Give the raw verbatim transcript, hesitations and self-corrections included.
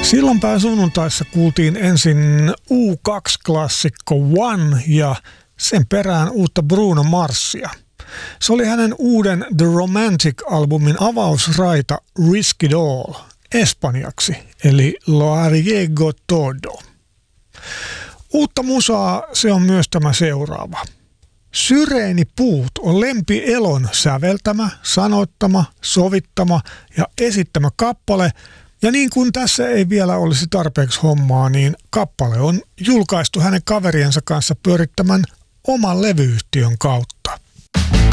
Sillanpää sunnuntaissa kuultiin ensin U kaksi-klassikko One ja sen perään uutta Bruno Marsia. Se oli hänen uuden The Romantic-albumin avausraita Risk It All espanjaksi, eli Lo arriesgo todo. Uutta musaa se on myös tämä seuraava. Syreenipuut on Lempi Elon säveltämä, sanottama, sovittama ja esittämä kappale. Ja niin kuin tässä ei vielä olisi tarpeeksi hommaa, niin kappale on julkaistu hänen kaveriensa kanssa pyörittämän oman levyyhtiön kautta.